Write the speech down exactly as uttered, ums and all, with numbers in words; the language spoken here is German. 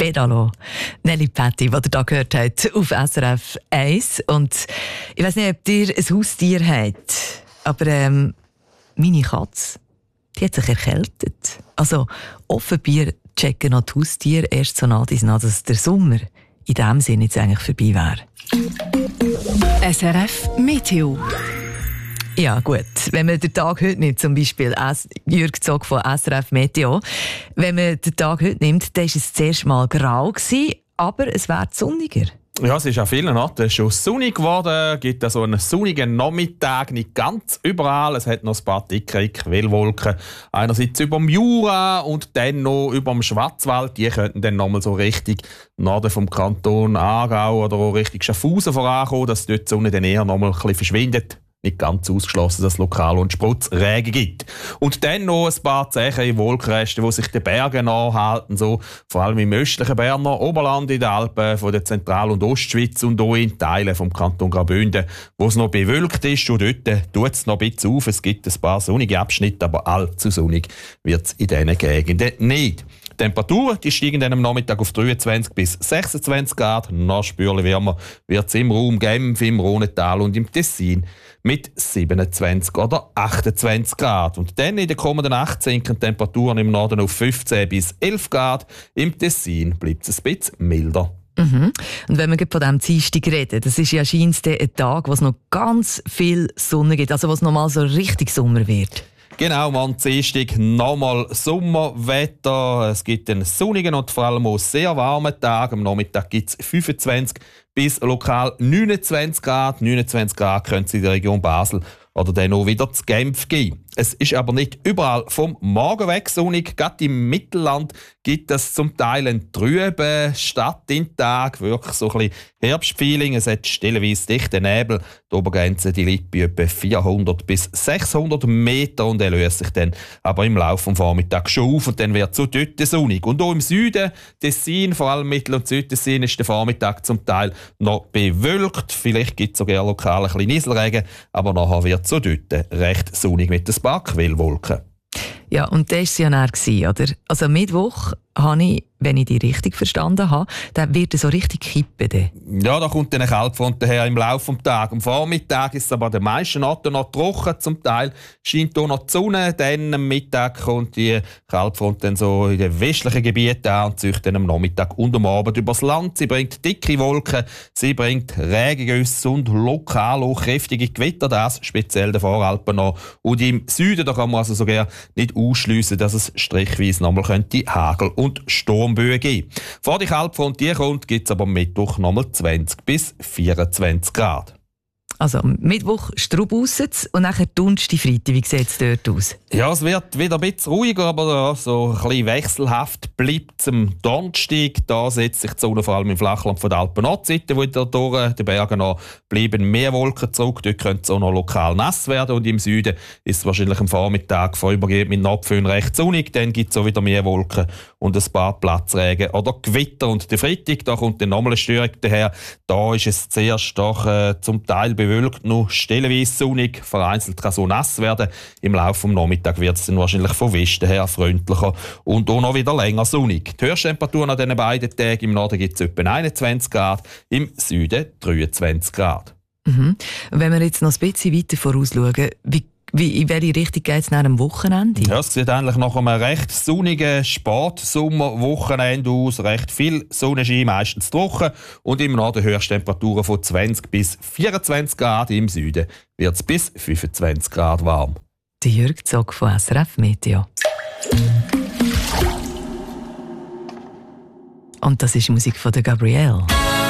Pedalo. Nelly Patti, die ihr da gehört habt, auf S R F eins. Und ich weiss nicht, ob ihr ein Haustier habt, aber ähm, meine Katze, die hat sich erkältet. Also offenbar checken noch die Haustiere erst so nah, dass der Sommer in diesem Sinne jetzt eigentlich vorbei wäre. S R F Meteo. Ja gut, wenn man den Tag heute nimmt, zum Beispiel Jürg Zog von S R F Meteo, wenn man den Tag heute nimmt, dann war es zuerst mal grau gewesen, aber es wird sonniger. Ja, es ist an vielen Orten schon sonnig geworden. Es gibt so einen sonnigen Nachmittag, nicht ganz überall. Es hat noch ein paar dickere Quellwolken. Einerseits über dem Jura und dann noch über dem Schwarzwald. Die könnten dann nochmal so richtig Norden vom Kanton Aargau oder auch Richtung Schaffhausen vorankommen, dass dort die Sonne dann eher nochmal ein bisschen verschwindet. Nicht ganz ausgeschlossen, dass es lokal und Sputzregen gibt. Und dann noch ein paar zähe Wolkenreste, die sich den Bergen anhalten, so vor allem im östlichen Berner Oberland, in den Alpen, von der Zentral- und Ostschweiz und auch in Teilen vom Kanton Graubünden, wo es noch bewölkt ist. Und dort tut es noch ein bisschen auf. Es gibt ein paar sonnige Abschnitte, aber allzu sonnig wird es in diesen Gegenden nicht. Die Temperaturen die steigen dann am Nachmittag auf dreiundzwanzig bis sechsundzwanzig Grad. Noch spürlich wärmer wird es im Raum Genf, im Rhonetal und im Tessin mit siebenundzwanzig oder achtundzwanzig Grad. Und dann in der kommenden Nacht sinken die Temperaturen im Norden auf fünfzehn bis elf Grad. Im Tessin bleibt es ein bisschen milder. Mhm. Und wenn wir von diesem Dienstag reden, das ist ja scheinbar ein Tag, wo es noch ganz viel Sonne gibt, also wo es noch mal so richtig Sommer wird. Genau, am Dienstag nochmal Sommerwetter. Es gibt einen sonnigen und vor allem auch sehr warmen Tag. Am Nachmittag gibt es fünfundzwanzig bis lokal neunundzwanzig Grad. neunundzwanzig Grad können es in der Region Basel oder dann auch wieder zu Genf geben. Es ist aber nicht überall vom Morgen weg sonnig. Gerade im Mittelland gibt es zum Teil einen trüben Stadttag, wirklich so ein bisschen Herbstfeeling. Es hat stellenweise dichten Nebel. Die Obergrenze die liegt bei etwa vierhundert bis sechshundert Meter und er löst sich dann aber im Laufe des Vormittags schon auf und dann wird es so dort sonnig. Und auch im Süden, Tessin, vor allem Mittel- und Südtessin, ist der Vormittag zum Teil noch bewölkt. Vielleicht gibt es sogar lokal ein bisschen Nieselregen, aber nachher wird es so dort recht sonnig mit ein paar Quellwolken. Ja, und das war es ja dann, oder? Also Mittwoch habe ich, wenn ich die richtig verstanden habe, dann wird es so richtig kippen. Dann. Ja, da kommt eine Kaltfront her im Laufe des Tages. Am Vormittag ist es aber an den meisten Orten noch trocken. Zum Teil scheint auch noch die Sonne. Dann am Mittag kommt die Kaltfront dann so in den westlichen Gebieten an und zieht dann am Nachmittag und am Abend übers Land. Sie bringt dicke Wolken, sie bringt Regengüsse und lokal auch kräftige Gewitter. Das speziell der Voralpen noch. Und im Süden da kann man also sogar nicht ausschliessen, dass es strichweise nochmal könnte Hagel und Sturmböen geben. Vor die Kaltfront die kommt, gibt es aber am Mittwoch nochmal zwanzig bis vierundzwanzig Grad. Also am Mittwoch Strub raus und nachher Donnerstag, Freitag. Wie sieht es dort aus? Ja, es wird wieder ein bisschen ruhiger, aber ja, so ein bisschen wechselhaft bleibt es am Donnerstag. Da setzt sich die Sonne vor allem im Flachland von der Alpen-Nordseite, wo da durch den Bergen noch bleiben mehr Wolken zurück. Dort könnte es auch noch lokal nass werden. Und im Süden ist es wahrscheinlich am Vormittag vorübergehend mit Nordföhn recht sonnig. Dann gibt es auch wieder mehr Wolken und ein paar Platzregen oder Gewitter. Und der Freitag, da kommt dann nochmal eine Störung daher. Da ist es zuerst doch äh, zum Teil bewölkt, noch stellenweise sonnig. Vereinzelt kann so nass werden. Im Laufe des Nachmittags wird es dann wahrscheinlich von Westen her freundlicher und auch noch wieder länger sonnig. Die Höchsttemperaturen an diesen beiden Tagen im Norden gibt es etwa einundzwanzig Grad, im Süden dreiundzwanzig Grad. Mhm. Wenn wir jetzt noch ein bisschen weiter vorausschauen, wie Wie, in welche Richtung geht es nach dem Wochenende? Ja, es sieht eigentlich nach einem recht sonnigen Sportsommerwochenende aus. Recht viel Sonnenschein, meistens trocken. Und im Norden Höchsttemperaturen von zwanzig bis vierundzwanzig Grad. Im Süden wird es bis fünfundzwanzig Grad warm. Der Jürg Zog von S R F Meteo. Und das ist Musik von der Gabrielle.